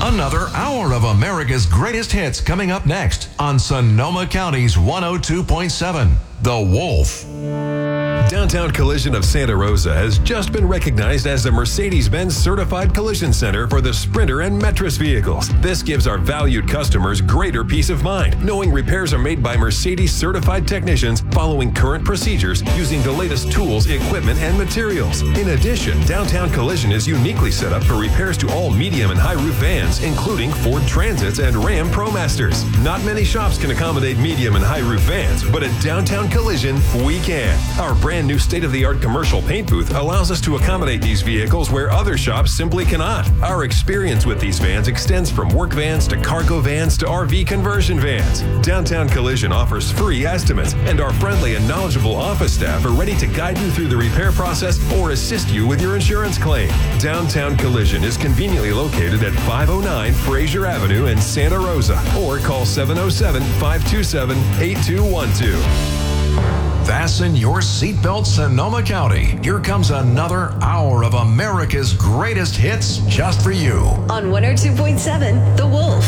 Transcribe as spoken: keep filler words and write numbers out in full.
Another hour of America's greatest hits coming up next on Sonoma County's one oh two point seven, The Wolf. Downtown Collision of Santa Rosa has just been recognized as the Mercedes-Benz Certified Collision Center for the Sprinter and Metris vehicles. This gives our valued customers greater peace of mind, knowing repairs are made by Mercedes certified technicians following current procedures using the latest tools, equipment, and materials. In addition, Downtown Collision is uniquely set up for repairs to all medium and high roof vans, including Ford Transits and Ram ProMasters. Not many shops can accommodate medium and high roof vans, but at Downtown Collision, we can. Our brand new state-of-the-art commercial paint booth allows us to accommodate these vehicles where other shops simply cannot. Our experience with these vans extends from work vans to cargo vans to R V conversion vans. Downtown Collision offers free estimates, and our friendly and knowledgeable office staff are ready to guide you through the repair process or assist you with your insurance claim. Downtown Collision is conveniently located at five oh nine Fraser Avenue in Santa Rosa, or call seven oh seven, five two seven, eight two one two. Fasten your seatbelt, Sonoma County. Here comes another hour of America's greatest hits just for you. On one oh two point seven, The Wolf.